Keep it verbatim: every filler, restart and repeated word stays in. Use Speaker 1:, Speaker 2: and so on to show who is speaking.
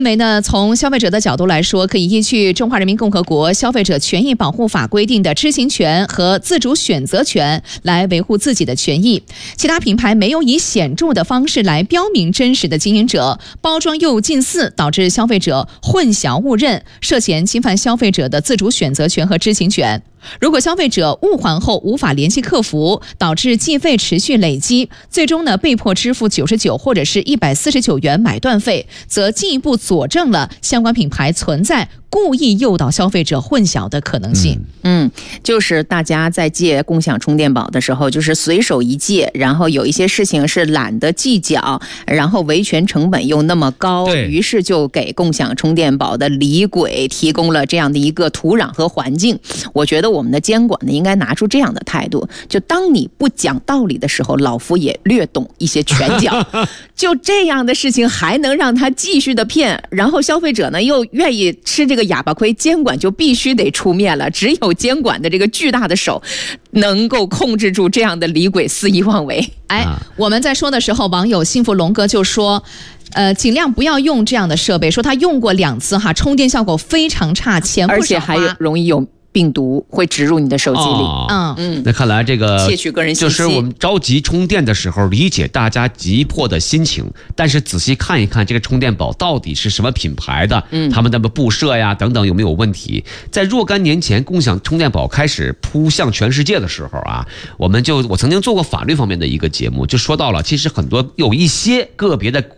Speaker 1: 认为呢，从消费者的角度来说，可以依据《中华人民共和国消费者权益保护法》规定的知情权和自主选择权来维护自己的权益。其他品牌没有以显著的方式来标明真实的经营者，包装又近似，导致消费者混淆误认，涉嫌侵犯消费者的自主选择权和知情权。如果消费者误还后无法联系客服，导致计费持续累积，最终呢被迫支付九十九或者是一百四十九元买断费，则进一步佐证了相关品牌存在故意诱导消费者混淆的可能性。
Speaker 2: 嗯，就是大家在借共享充电宝的时候，就是随手一借，然后有一些事情是懒得计较，然后维权成本又那么高，于是就给共享充电宝的李鬼提供了这样的一个土壤和环境。我觉得我们的监管呢，应该拿出这样的态度，就当你不讲道理的时候，老夫也略懂一些拳脚。就这样的事情还能让他继续的骗，然后消费者呢又愿意吃这个哑巴亏，监管就必须得出面了。只有监管的这个巨大的手能够控制住这样的李鬼肆意妄为。
Speaker 1: 哎，我们在说的时候，网友幸福龙哥就说呃，尽量不要用这样的设备，说他用过两次哈，充电效果非常差，钱不少花，
Speaker 2: 而且还容易有病毒会植入你的手机里。
Speaker 3: 哦、
Speaker 2: 嗯嗯，
Speaker 3: 那看来这个
Speaker 2: 窃取个人信息，
Speaker 3: 就是我们着急充电的时候，理解大家急迫的心情，但是仔细看一看这个充电宝到底是什么品牌的，嗯，他们的布设呀等等有没有问题？在若干年前，共享充电宝开始扑向全世界的时候啊，我们就我曾经做过法律方面的一个节目，就说到了，其实很多有一些个别的